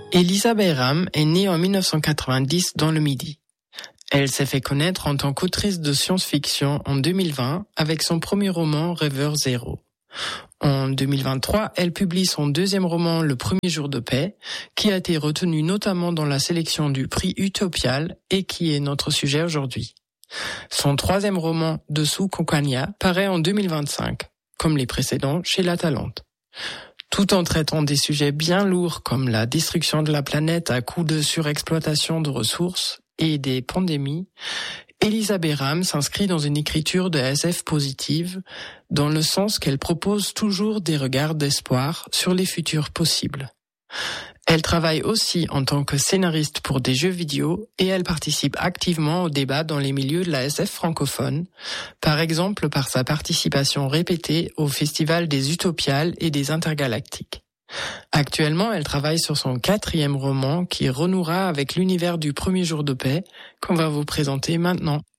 Elisa Bayram est née en 1990 dans le Midi. Elle s'est fait connaître en tant qu'autrice de science-fiction en 2020 avec son premier roman Rêveur Zéro. En 2023, elle publie son deuxième roman Le Premier Jour de Paix, qui a été retenu notamment dans la sélection du prix Utopial et qui est notre sujet aujourd'hui. Son troisième roman Dessous Concagna paraît en 2025, comme les précédents chez La Talente. Tout en traitant des sujets bien lourds comme la destruction de la planète à coups de surexploitation de ressources et des pandémies, Elisa Bayram s'inscrit dans une écriture de SF positive, dans le sens qu'elle propose toujours des regards d'espoir sur les futurs possibles. Elle travaille aussi en tant que scénariste pour des jeux vidéo et elle participe activement au débat dans les milieux de la SF francophone, par exemple par sa participation répétée au Festival des Utopiales et des Intergalactiques. Actuellement, elle travaille sur son 4e roman qui renouera avec l'univers du Premier Jour de Paix qu'on va vous présenter maintenant.